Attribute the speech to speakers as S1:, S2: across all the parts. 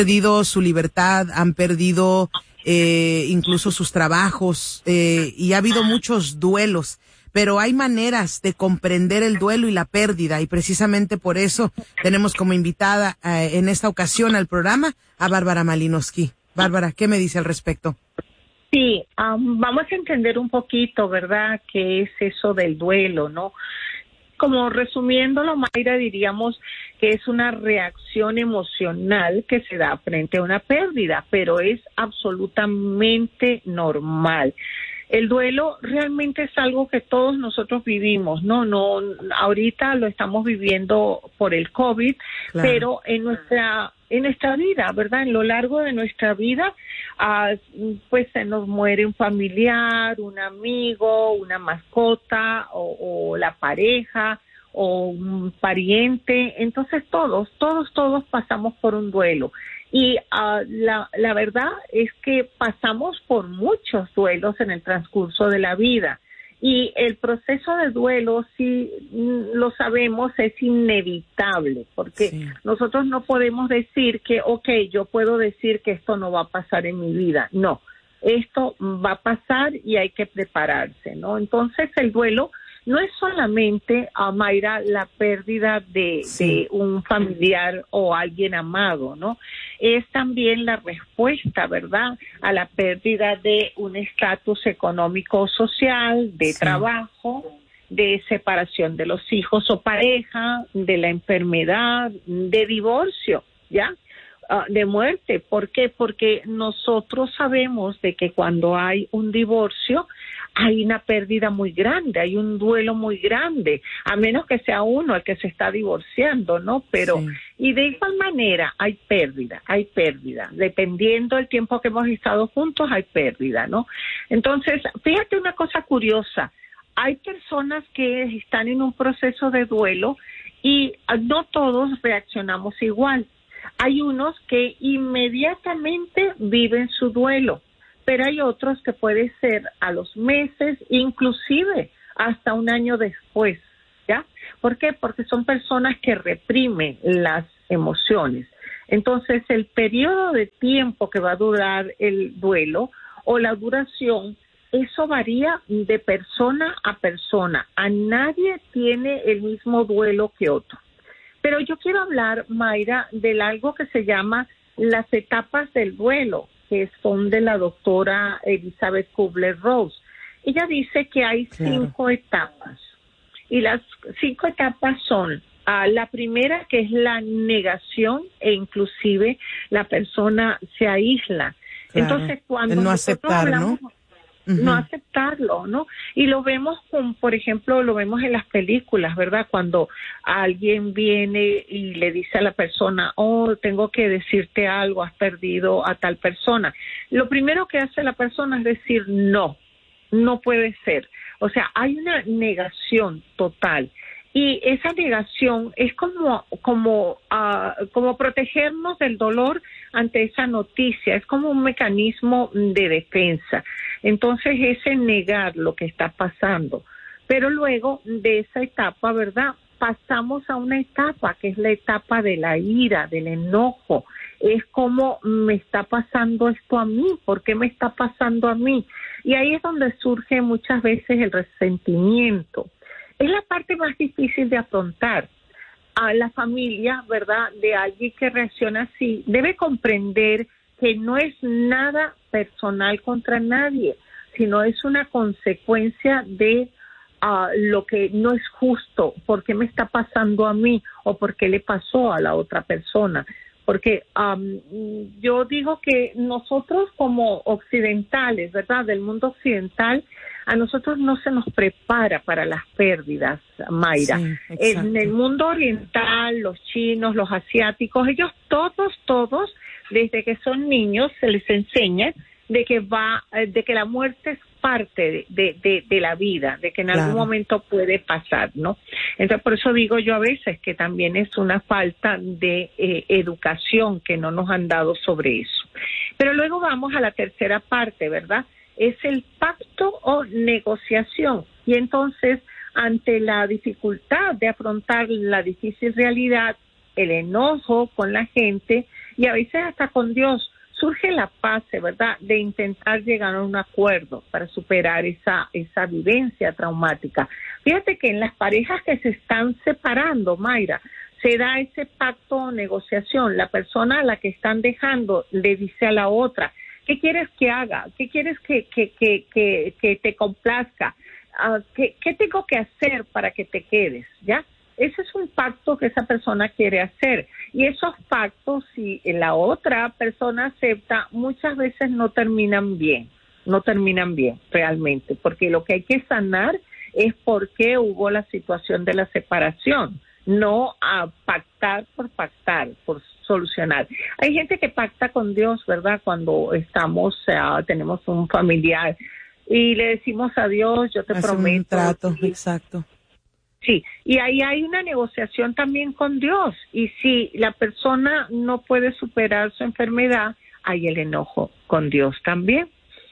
S1: perdido su libertad, han perdido incluso sus trabajos, y ha habido muchos duelos, pero hay maneras de comprender el duelo y la pérdida, y precisamente por eso tenemos como invitada en esta ocasión al programa a Bárbara Malinowski. Bárbara, ¿qué me dice al respecto?
S2: Sí, vamos a entender un poquito, ¿verdad?, qué es eso del duelo, ¿no? Como resumiéndolo, Mayra, diríamos que es una reacción emocional que se da frente a una pérdida, pero es absolutamente normal. El duelo realmente es algo que todos nosotros vivimos, ¿no? Ahorita lo estamos viviendo por el COVID, claro, pero en nuestra vida, ¿verdad? En lo largo de nuestra vida, pues se nos muere un familiar, un amigo, una mascota, o la pareja, o un pariente. Entonces todos pasamos por un duelo. Y la verdad es que pasamos por muchos duelos en el transcurso de la vida. Y el proceso de duelo, si lo sabemos, es inevitable, porque nosotros no podemos decir que, yo puedo decir que esto no va a pasar en mi vida. No, esto va a pasar y hay que prepararse, ¿no? Entonces el duelo no es solamente, Mayra, la pérdida de un familiar o alguien amado, ¿no? Es también la respuesta, ¿verdad?, a la pérdida de un estatus económico o social, de trabajo, de separación de los hijos o pareja, de la enfermedad, de divorcio, ¿ya?, de muerte. ¿Por qué? Porque nosotros sabemos de que cuando hay un divorcio hay una pérdida muy grande, hay un duelo muy grande, a menos que sea uno el que se está divorciando, ¿no? Pero, y de igual manera hay pérdida, dependiendo del tiempo que hemos estado juntos hay pérdida, ¿no? Entonces, fíjate una cosa curiosa, hay personas que están en un proceso de duelo y no todos reaccionamos igual. Hay unos que inmediatamente viven su duelo, pero hay otros que puede ser a los meses, inclusive hasta un año después, ¿ya? ¿Por qué? Porque son personas que reprimen las emociones. Entonces, el periodo de tiempo que va a durar el duelo o la duración, eso varía de persona a persona. A nadie tiene el mismo duelo que otro. Pero yo quiero hablar, Mayra, de algo que se llama las etapas del duelo, que son de la doctora Elizabeth Kubler-Ross. Ella dice que hay 5 etapas, y las 5 etapas son, la primera, que es la negación, e inclusive la persona se aísla. Entonces, cuando
S1: el no
S2: nosotros
S1: aceptar,
S2: hablamos,
S1: ¿no?
S2: No aceptarlo, ¿no? Y lo vemos por ejemplo, lo vemos en las películas, ¿verdad? Cuando alguien viene y le dice a la persona, tengo que decirte algo, has perdido a tal persona. Lo primero que hace la persona es decir, no puede ser. O sea, hay una negación total. Y esa negación es como protegernos del dolor ante esa noticia, es como un mecanismo de defensa. Entonces, ese negar lo que está pasando. Pero luego de esa etapa, ¿verdad?, pasamos a una etapa que es la etapa de la ira, del enojo. Es como, me está pasando esto a mí, ¿por qué me está pasando a mí? Y ahí es donde surge muchas veces el resentimiento. Es la parte más difícil de afrontar. A la familia, ¿verdad?, de alguien que reacciona así, debe comprender que no es nada personal contra nadie, sino es una consecuencia de lo que no es justo. ¿Por qué me está pasando a mí? ¿O por qué le pasó a la otra persona? Porque yo digo que nosotros como occidentales, ¿verdad?, del mundo occidental, a nosotros no se nos prepara para las pérdidas, Mayra. En el mundo oriental, los chinos, los asiáticos, ellos todos, desde que son niños, se les enseña de que la muerte es parte de la vida, de que en algún momento puede pasar, ¿no? Entonces, por eso digo yo a veces que también es una falta de educación que no nos han dado sobre eso. Pero luego vamos a la tercera parte, ¿verdad? Es el pacto o negociación. Y entonces, ante la dificultad de afrontar la difícil realidad, el enojo con la gente y a veces hasta con Dios, surge la fase, ¿verdad?, de intentar llegar a un acuerdo para superar esa vivencia traumática. Fíjate que en las parejas que se están separando, Mayra, se da ese pacto o negociación. La persona a la que están dejando le dice a la otra, ¿qué quieres que haga? ¿Qué quieres que te complazca? ¿Qué tengo que hacer para que te quedes? ¿Ya? Ese es un pacto que esa persona quiere hacer. Y esos pactos, si la otra persona acepta, muchas veces no terminan bien realmente, porque lo que hay que sanar es por qué hubo la situación de la separación, no a pactar, por solucionar. Hay gente que pacta con Dios, ¿verdad? Cuando tenemos un familiar y le decimos a Dios, yo te prometo.
S1: Un trato, exacto.
S2: Sí, y ahí hay una negociación también con Dios. Y si la persona no puede superar su enfermedad, hay el enojo con Dios también.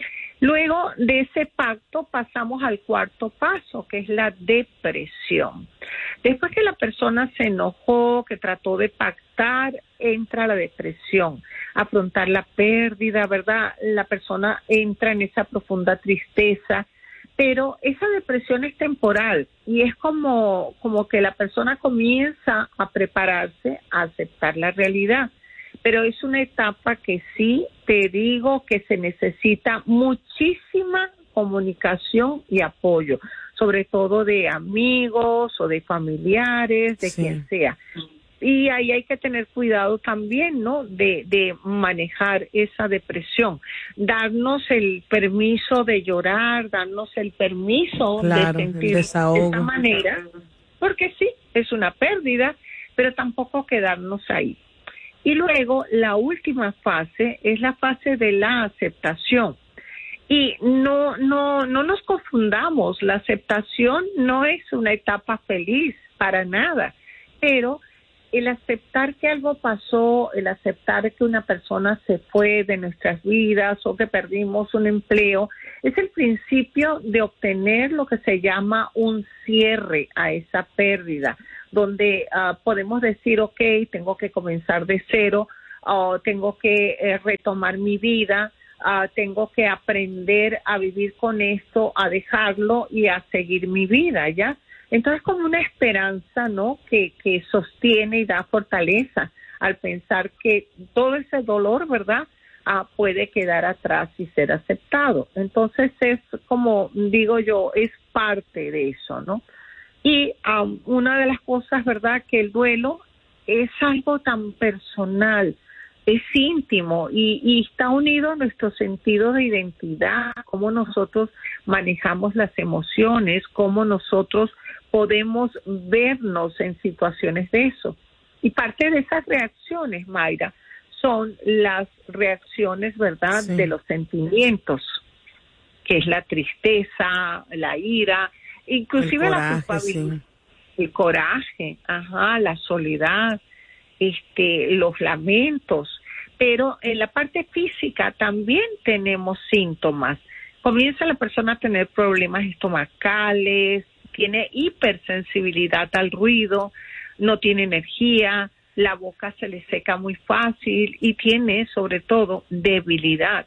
S2: Luego de ese pacto pasamos al cuarto paso, que es la depresión. Después que la persona se enojó, que trató de pactar, entra la depresión. Afrontar la pérdida, ¿verdad? La persona entra en esa profunda tristeza. Pero esa depresión es temporal y es como que la persona comienza a prepararse a aceptar la realidad. Pero es una etapa que sí te digo que se necesita muchísima comunicación y apoyo, sobre todo de amigos o de familiares, de quien sea. Y ahí hay que tener cuidado también, ¿no?, de manejar esa depresión. Darnos el permiso de llorar, darnos el permiso de sentir de esa manera, porque sí, es una pérdida, pero tampoco quedarnos ahí. Y luego la última fase es la fase de la aceptación. Y no nos confundamos, la aceptación no es una etapa feliz para nada, pero el aceptar que algo pasó, el aceptar que una persona se fue de nuestras vidas o que perdimos un empleo, es el principio de obtener lo que se llama un cierre a esa pérdida, donde podemos decir, ok, tengo que comenzar de cero, tengo que retomar mi vida, tengo que aprender a vivir con esto, a dejarlo y a seguir mi vida, ¿ya? Entonces, como una esperanza, ¿no?, que sostiene y da fortaleza al pensar que todo ese dolor, ¿verdad?, puede quedar atrás y ser aceptado. Entonces, es como digo yo, es parte de eso, ¿no? Y una de las cosas, ¿verdad?, que el duelo es algo tan personal, es íntimo y está unido a nuestro sentido de identidad, cómo nosotros manejamos las emociones, cómo nosotros podemos vernos en situaciones de eso. Y parte de esas reacciones, Mayra, son las reacciones, ¿verdad?, de los sentimientos, que es la tristeza, la ira, inclusive la culpabilidad, el coraje, la soledad, los lamentos. Pero en la parte física también tenemos síntomas. Comienza la persona a tener problemas estomacales, tiene hipersensibilidad al ruido, no tiene energía, la boca se le seca muy fácil y tiene sobre todo debilidad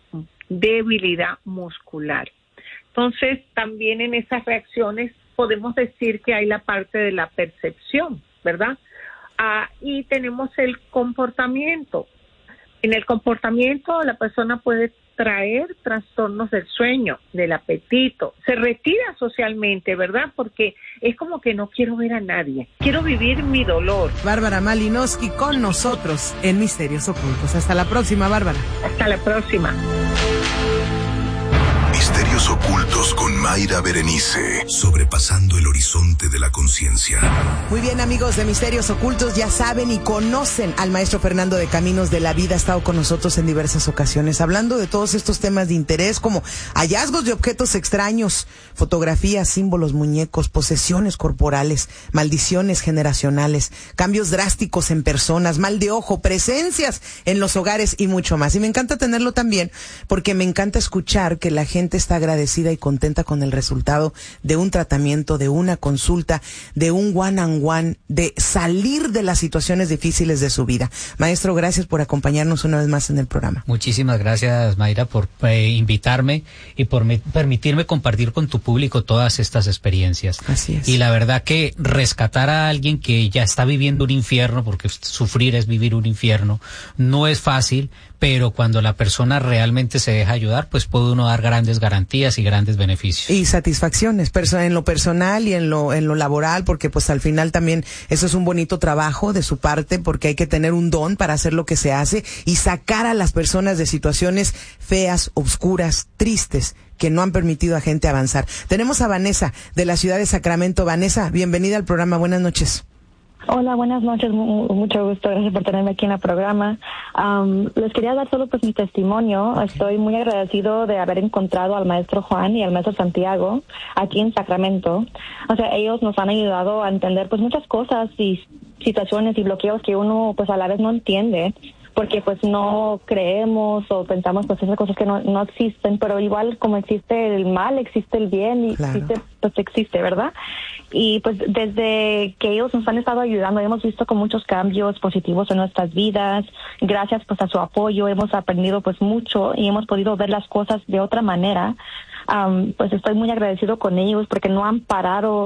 S2: muscular. Entonces también en esas reacciones podemos decir que hay la parte de la percepción, ¿verdad? Y tenemos el comportamiento. En el comportamiento la persona puede traer trastornos del sueño, del apetito, se retira socialmente, ¿verdad? Porque es como que no quiero ver a nadie, quiero vivir mi dolor.
S1: Bárbara Malinowski con nosotros en Misterios Ocultos. Hasta la próxima, Bárbara.
S2: Hasta la próxima.
S3: Misterios Ocultos con Mayra Berenice, sobrepasando el horizonte de la conciencia.
S1: Muy bien, amigos de Misterios Ocultos, ya saben y conocen al maestro Fernando de Caminos de la Vida. Ha estado con nosotros en diversas ocasiones hablando de todos estos temas de interés, como hallazgos de objetos extraños, fotografías, símbolos, muñecos, posesiones corporales, maldiciones generacionales, cambios drásticos en personas, mal de ojo, presencias en los hogares y mucho más. Y me encanta tenerlo también porque me encanta escuchar que la gente está agradecida y contenta con el resultado de un tratamiento, de una consulta, de un one-on-one, de salir de las situaciones difíciles de su vida. Maestro, gracias por acompañarnos una vez más en el programa.
S4: Muchísimas gracias, Mayra, por invitarme y por permitirme compartir con tu público todas estas experiencias.
S1: Así es.
S4: Y la verdad que rescatar a alguien que ya está viviendo un infierno, porque sufrir es vivir un infierno, no es fácil, pero cuando la persona realmente se deja ayudar, pues puede uno dar grandes garantías y grandes beneficios.
S1: Y satisfacciones, en lo personal y en lo laboral, porque pues al final también eso es un bonito trabajo de su parte, porque hay que tener un don para hacer lo que se hace y sacar a las personas de situaciones feas, oscuras, tristes, que no han permitido a gente avanzar. Tenemos a Vanessa de la ciudad de Sacramento. Vanessa, bienvenida al programa. Buenas noches.
S5: Hola, buenas noches, mucho gusto, gracias por tenerme aquí en el programa. Les quería dar solo pues mi testimonio. Okay. Estoy muy agradecido de haber encontrado al maestro Juan y al maestro Santiago aquí en Sacramento. O sea, ellos nos han ayudado a entender pues muchas cosas y situaciones y bloqueos que uno pues a la vez no entiende, porque pues no creemos o pensamos pues esas cosas que no existen, pero igual como existe el mal, existe el bien y
S1: claro,
S5: existe, ¿verdad? Y pues desde que ellos nos han estado ayudando hemos visto con muchos cambios positivos en nuestras vidas. Gracias pues a su apoyo hemos aprendido pues mucho y hemos podido ver las cosas de otra manera. Pues estoy muy agradecido con ellos porque no han parado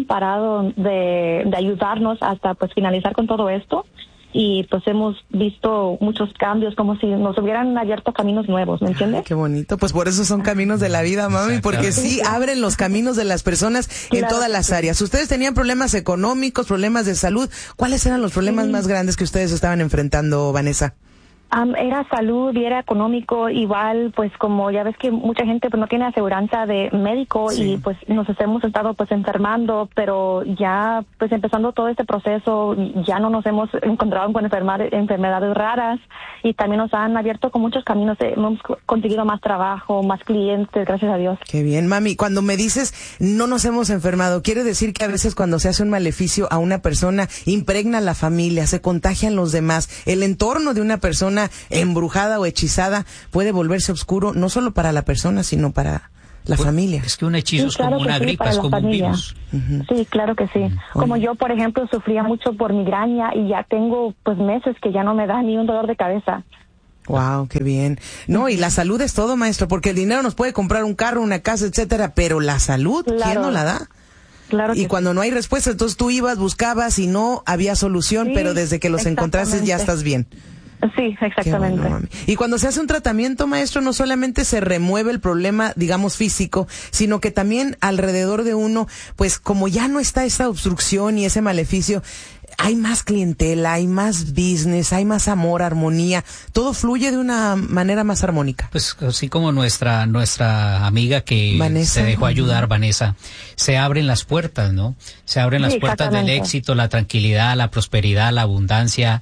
S5: de ayudarnos hasta pues finalizar con todo esto. Y pues hemos visto muchos cambios, como si nos hubieran abierto caminos nuevos, ¿me entiendes?
S1: Qué bonito, pues por eso son caminos de la vida, mami, porque sí abren los caminos de las personas en todas las áreas. Ustedes tenían problemas económicos, problemas de salud. ¿Cuáles eran los problemas más grandes que ustedes estaban enfrentando, Vanessa?
S5: Era salud y era económico, igual pues como ya ves que mucha gente pues no tiene aseguranza de médico y pues nos hemos estado pues enfermando, pero ya pues empezando todo este proceso ya no nos hemos encontrado con enfermedades raras y también nos han abierto con muchos caminos, hemos conseguido más trabajo, más clientes, gracias a Dios.
S1: Qué bien, mami. Cuando me dices no nos hemos enfermado, quiere decir que a veces cuando se hace un maleficio a una persona impregna a la familia, se contagian los demás, el entorno de una persona embrujada o hechizada puede volverse oscuro no solo para la persona sino para la familia.
S4: Es que un hechizo es como una gripa, es como un virus.
S5: Sí, claro que sí. Como yo, por ejemplo, sufría mucho por migraña y ya tengo pues meses que ya no me da ni un dolor de cabeza.
S1: Wow, qué bien. No, y la salud es todo, maestro, porque el dinero nos puede comprar un carro, una casa, etcétera, pero la salud, claro, ¿quién no la da?
S5: Claro.
S1: Y cuando no hay respuesta, entonces tú ibas, buscabas y no había solución, pero desde que los encontraste ya estás bien.
S5: Sí, exactamente.
S1: Bueno, y cuando se hace un tratamiento, maestro, no solamente se remueve el problema, digamos, físico, sino que también alrededor de uno, pues como ya no está esa obstrucción y ese maleficio, hay más clientela, hay más business, hay más amor, armonía, todo fluye de una manera más armónica.
S4: Pues así como nuestra amiga que Vanessa, se dejó ayudar, Vanessa, se abren las puertas, ¿no? Se abren las puertas del éxito, la tranquilidad, la prosperidad, la abundancia,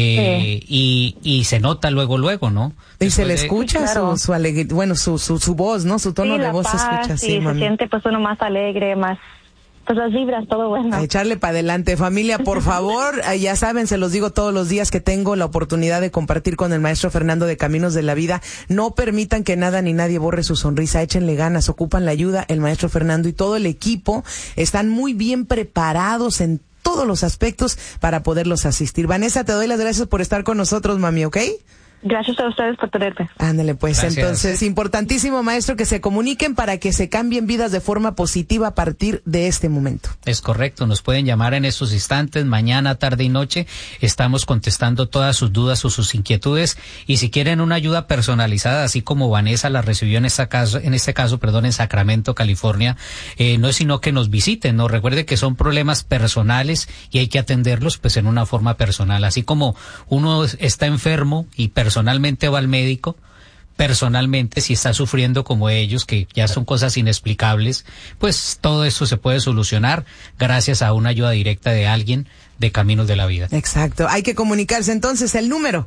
S4: y se nota luego, ¿no?
S1: Y se le escucha su alegría, bueno, su voz, ¿no? Su tono de voz se escucha así,
S5: se siente pues uno más alegre, más... Pues las vibras, todo bueno.
S1: A echarle para adelante, familia, por favor, ya saben, se los digo todos los días que tengo la oportunidad de compartir con el maestro Fernando de Caminos de la Vida. No permitan que nada ni nadie borre su sonrisa, échenle ganas, ocupan la ayuda. El maestro Fernando y todo el equipo están muy bien preparados en todos los aspectos para poderlos asistir. Vanessa, te doy las gracias por estar con nosotros, mami, ¿ok?
S5: Gracias a ustedes por tenerme.
S1: Ándale, pues.
S4: Gracias.
S1: Entonces, importantísimo, maestro, que se comuniquen para que se cambien vidas de forma positiva a partir de este momento.
S4: Es correcto, nos pueden llamar en estos instantes, mañana, tarde y noche. Estamos contestando todas sus dudas o sus inquietudes. Y si quieren una ayuda personalizada, así como Vanessa la recibió en este caso, en Sacramento, California, no es sino que nos visiten, ¿no? Recuerde que son problemas personales y hay que atenderlos pues en una forma personal. Así como uno está enfermo y personalmente va al médico, personalmente si está sufriendo como ellos, que ya son cosas inexplicables, pues todo esto se puede solucionar gracias a una ayuda directa de alguien de Caminos de la Vida.
S1: Exacto, hay que comunicarse entonces, el número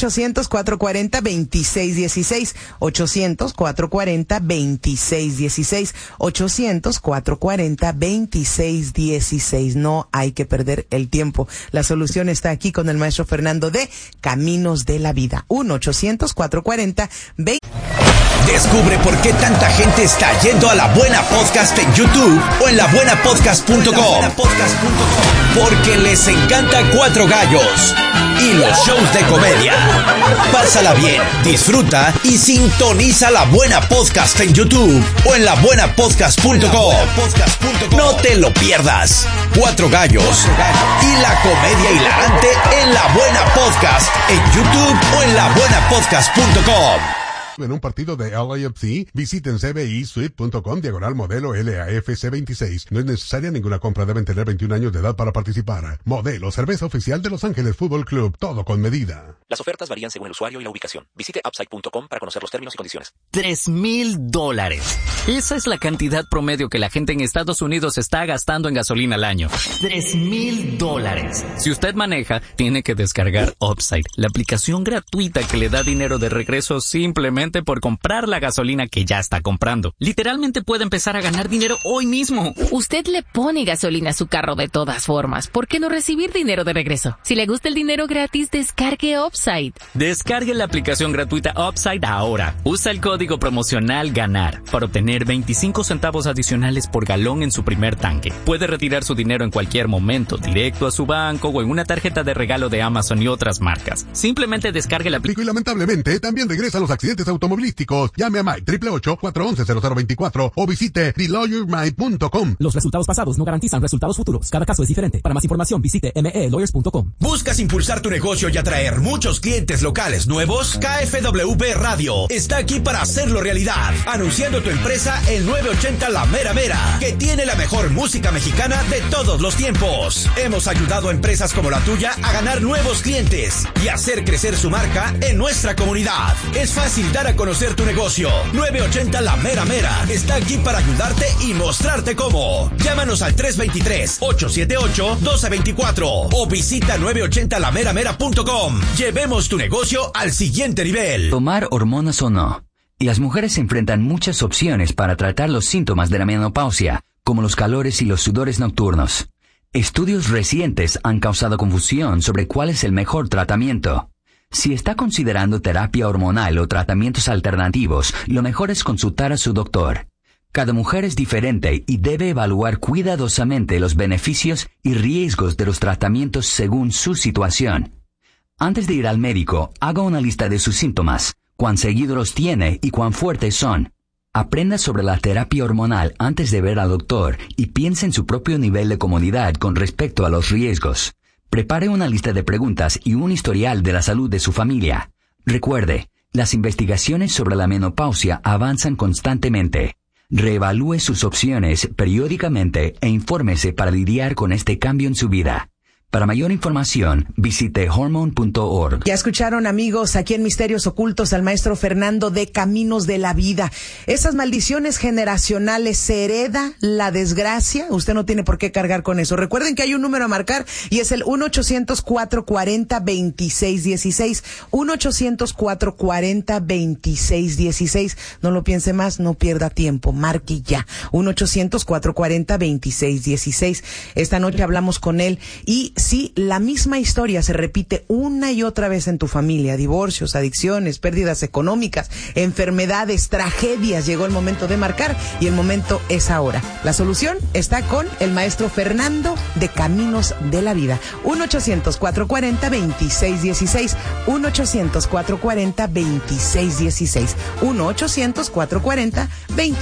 S1: 1-800-440-2616, 800-440-2616, 800-440-2616. No hay que perder el tiempo. La solución está aquí con el maestro Fernando de Caminos de la Vida. 1-800-440-2616.
S6: Descubre por qué tanta gente está yendo a La Buena Podcast en YouTube o en labuenapodcast.com. Porque les encanta Cuatro Gallos y los shows de comedia. Pásala bien, disfruta y sintoniza La Buena Podcast en YouTube o en labuenapodcast.com. No te lo pierdas. Cuatro Gallos y la comedia hilarante en La Buena Podcast en YouTube o en labuenapodcast.com.
S7: En un partido de LAFC, visiten cbisuite.com/modelo LAFC26. No es necesaria ninguna compra, deben tener 21 años de edad para participar. Modelo, cerveza oficial de Los Ángeles Fútbol Club, todo con medida.
S8: Las ofertas varían según el usuario y la ubicación. Visite upside.com para conocer los términos y condiciones.
S9: $3,000. Esa es la cantidad promedio que la gente en Estados Unidos está gastando en gasolina al año. $3,000. Si usted maneja, tiene que descargar Upside, la aplicación gratuita que le da dinero de regreso simplemente por comprar la gasolina que ya está comprando. Literalmente puede empezar a ganar dinero hoy mismo.
S10: Usted le pone gasolina a su carro de todas formas. ¿Por qué no recibir dinero de regreso? Si le gusta el dinero gratis, descargue Upside.
S9: Descargue la aplicación gratuita Upside ahora. Usa el código promocional GANAR para obtener 25 centavos adicionales por galón en su primer tanque. Puede retirar su dinero en cualquier momento, directo a su banco o en una tarjeta de regalo de Amazon y otras marcas. Simplemente descargue la aplicación.
S7: Y lamentablemente también regresan los accidentes automovilísticos. Llame a Mike 888-411-0024 o visite TheLawyerMike.com.
S11: Los resultados pasados no garantizan resultados futuros. Cada caso es diferente. Para más información visite melawyers.com.
S6: ¿Buscas impulsar tu negocio y atraer muchos clientes locales nuevos? KFWB Radio está aquí para hacerlo realidad. Anunciando tu empresa en 980 La Mera Mera, que tiene la mejor música mexicana de todos los tiempos. Hemos ayudado a empresas como la tuya a ganar nuevos clientes y hacer crecer su marca en nuestra comunidad. Es fácil dar a conocer tu negocio. 980 La Mera Mera está aquí para ayudarte y mostrarte cómo. Llámanos al 323-878-1224 o visita 980lameramera.com. Llevemos tu negocio al siguiente nivel.
S12: Tomar hormonas o no. Y las mujeres se enfrentan muchas opciones para tratar los síntomas de la menopausia, como los calores y los sudores nocturnos. Estudios recientes han causado confusión sobre cuál es el mejor tratamiento. Si está considerando terapia hormonal o tratamientos alternativos, lo mejor es consultar a su doctor. Cada mujer es diferente y debe evaluar cuidadosamente los beneficios y riesgos de los tratamientos según su situación. Antes de ir al médico, haga una lista de sus síntomas, cuán seguido los tiene y cuán fuertes son. Aprenda sobre la terapia hormonal antes de ver al doctor y piense en su propio nivel de comodidad con respecto a los riesgos. Prepare una lista de preguntas y un historial de la salud de su familia. Recuerde, las investigaciones sobre la menopausia avanzan constantemente. Reevalúe sus opciones periódicamente e infórmese para lidiar con este cambio en su vida. Para mayor información, visite hormone.org.
S1: Ya escucharon, amigos, aquí en Misterios Ocultos al maestro Fernando de Caminos de la Vida. Esas maldiciones generacionales, se hereda la desgracia. Usted no tiene por qué cargar con eso. Recuerden que hay un número a marcar y es el 1-800-440-2616. 1-800-440-2616. No lo piense más, no pierda tiempo. Marque ya. 1-800-440-2616. Esta noche hablamos con él y si la misma historia se repite una y otra vez en tu familia, divorcios, adicciones, pérdidas económicas, enfermedades, tragedias, llegó el momento de marcar y el momento es ahora. La solución está con el maestro Fernando de Caminos de la Vida. 1-800-440-2616. 1-800-440-2616. 1-800-440-2616.